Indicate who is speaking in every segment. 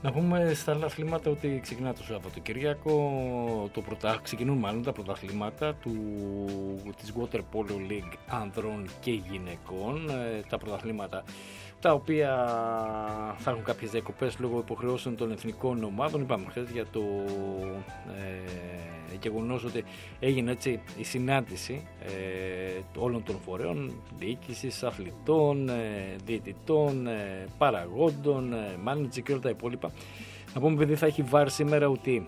Speaker 1: Να πούμε στα άλλα αθλήματα ότι ξεκινά το Σαββατοκύριακο, ξεκινούν μάλλον τα πρωταθλήματα της Water Polo League ανδρών και γυναικών, τα πρωταθλήματα τα οποία θα έχουν κάποιες διακοπές λόγω υποχρεώσεων των εθνικών ομάδων. Είπαμε χθες για το γεγονός ότι έγινε έτσι η συνάντηση όλων των φορέων, διοίκησης, αθλητών, διαιτητών, παραγόντων, μάνατζερ και όλα τα υπόλοιπα. Να πούμε, επειδή θα έχει VAR σήμερα, ότι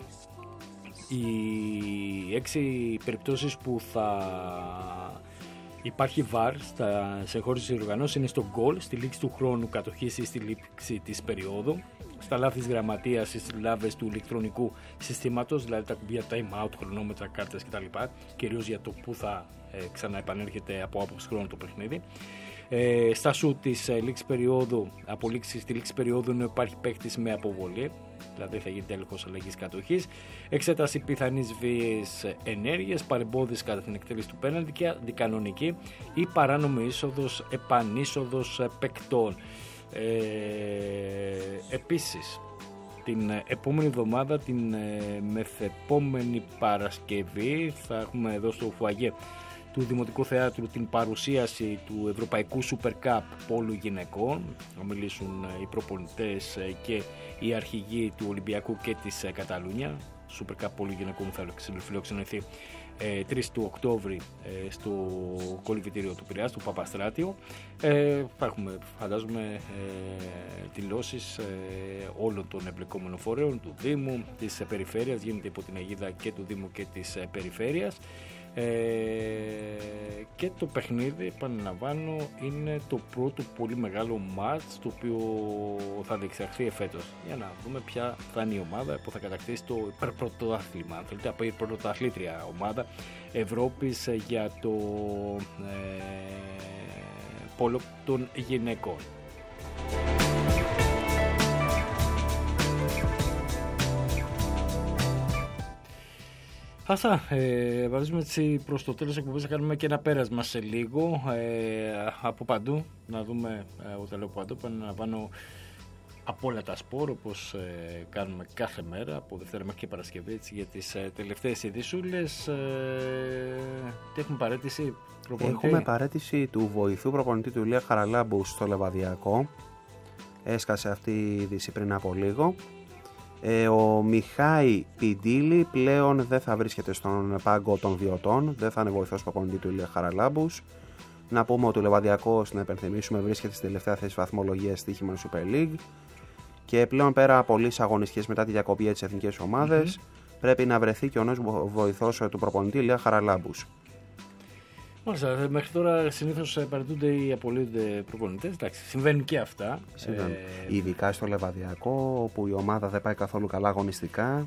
Speaker 1: οι 6 περιπτώσεις που θα υπάρχει VAR σε χώρες της οργανώσης είναι στο γκολ, στη λήξη του χρόνου κατοχής ή στη λήξη της περίοδου, στα λάθη της γραμματείας ή στις λάβες του ηλεκτρονικού συστήματος, δηλαδή τα κουμπιά time out, χρονόμετρα, κάρτες κτλ. Κυρίως για το που θα ξαναεπανέρχεται από άποψη χρόνου το παιχνίδι. Στα σουτ της λήξης περίοδου, από στη λήξη περίοδου ενώ υπάρχει παίκτης με αποβολή, δηλαδή θα γίνεται έλεγχος αλλαγής κατοχής, εξέταση πιθανής βίαιης ενέργειας, παρεμπόδιση κατά την εκτέλεση του πέναλτι και αντικανονική ή παράνομη είσοδος, επανείσοδος παικτών. Επίσης, την επόμενη εβδομάδα, την μεθεπόμενη Παρασκευή, θα έχουμε εδώ στο φουαγέ του Δημοτικού Θεάτρου την παρουσίαση του Ευρωπαϊκού Super Cup Πόλου Γυναικών. Θα μιλήσουν οι προπονητές και οι αρχηγοί του Ολυμπιακού και της Καταλούνια. Super Cup Πόλου Γυναικών θα φιλοξενηθεί 3 του Οκτώβρη στο κολυβητήριο του Πειραιάς, του Παπαστράτιο. Θα έχουμε, φαντάζομαι, δηλώσεις όλων των εμπλεκόμενων φορέων, του Δήμου, της Περιφέρειας. Γίνεται υπό την αιγίδα και του Δήμου και της Περιφέρειας. Και το παιχνίδι, επαναλαμβάνω, είναι το πρώτο πολύ μεγάλο μάτς το οποίο θα διεξαχθεί εφέτος, για να δούμε ποια θα είναι η ομάδα που θα κατακτήσει το υπερπρωτοάθλημα, αν θέλετε, από η πρωτοαθλήτρια ομάδα Ευρώπης για το πόλο των γυναικών. Αυτά, βάζουμε έτσι προς το τέλος εκπομπής, θα κάνουμε και ένα πέρασμα σε λίγο από παντού, να δούμε, όταν λέω παντού, πάνω από όλα τα σπορ, όπως κάνουμε κάθε μέρα, από Δευτέρα μέχρι και Παρασκευή, έτσι, για τις τελευταίες ειδησούλες. Έχουμε παραίτηση προπονητή.
Speaker 2: Έχουμε παραίτηση του βοηθού προπονητή του Ηλία Χαραλάμπου στο Λεβαδιακό. Έσκασε αυτή η είδηση πριν από λίγο. Ο Μιχάη Πιντήλη πλέον δεν θα βρίσκεται στον πάγκο των βιωτών, δεν θα είναι βοηθός προπονητή του Ηλία Χαραλάμπους. Να πούμε ότι ο Λεβαδιακός, να υπενθυμίσουμε, βρίσκεται στην τελευταία θέση βαθμολογίας στοίχημα Super League και πλέον, πέρα από λίγες αγωνιστικές μετά τη διακοπή της εθνικές ομάδες, πρέπει να βρεθεί και ο νέος βοηθός του προπονητή Ηλία Χαραλάμπους.
Speaker 1: Μάλιστα, μέχρι τώρα συνήθως παραιτούνται ή απολύονται προπονητές. Εντάξει, συμβαίνουν και αυτά.
Speaker 2: Ειδικά στο Λεβαδιακό, όπου η ομάδα δεν πάει καθόλου καλά αγωνιστικά.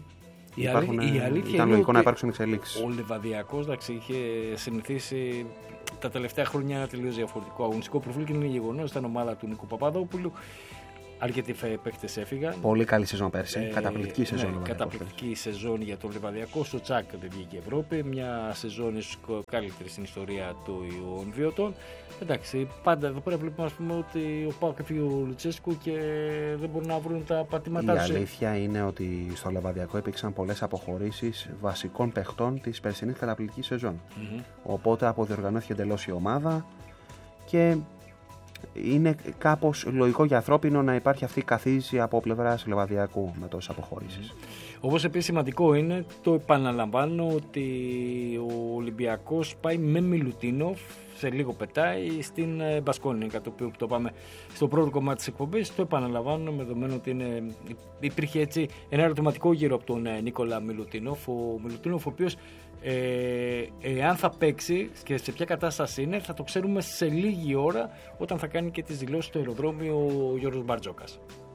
Speaker 1: Ήταν
Speaker 2: λογικό να υπάρξουν εξελίξεις.
Speaker 1: Ο Λεβαδιακός, εντάξει, είχε συνηθίσει τα τελευταία χρόνια ένα τελείως διαφορετικό αγωνιστικό προφίλ και είναι γεγονός. Ήταν ομάδα του Νίκου Παπαδόπουλου. Αρκετοί παίκτες έφυγαν.
Speaker 2: Πολύ καλή σεζόν πέρσι. Καταπληκτική σεζόν.
Speaker 1: Καταπληκτική σεζόν για τον Λεβαδιακό. Στο Τσάκ δεν βγήκε Ευρώπη. Μια σεζόν ίσως καλύτερη στην ιστορία των βιωτών. Εντάξει, πάντα εδώ πέρα βλέπουμε, ας πούμε, ότι ο Πάοκ έφυγε ο Λουτσέσκου και δεν μπορούν να βρουν τα πατήματά τους.
Speaker 2: Η αλήθεια είναι ότι στο Λεβαδιακό υπήρξαν πολλές αποχωρήσεις βασικών παιχτών της περσινής καταπληκτικής σεζόν. Οπότε αποδιοργανώθηκε εντελώς η ομάδα και είναι κάπως λογικό για ανθρώπινο να υπάρχει αυτή η καθίζηση από πλευράς Λεβαδιακού με τόσες αποχωρήσεις.
Speaker 1: Όπως επίσης σημαντικό είναι, το επαναλαμβάνω, ότι ο Ολυμπιακός πάει με Μιλουτίνοφ, σε λίγο πετάει στην Μπασκόνη, κατά το οποίο το πάμε στο πρώτο κομμάτι της εκπομπής. Το επαναλαμβάνω με δεδομένο ότι υπήρχε έτσι ένα ερωτηματικό γύρω από τον Νίκολα Μιλουτίνοφ. Ο Μιλουτίνοφ, ο οποίος εάν θα παίξει και σε ποια κατάσταση είναι, θα το ξέρουμε σε λίγη ώρα, όταν θα κάνει και τις δηλώσεις στο αεροδρόμιο ο Γιώργος Μπαρτζόκας.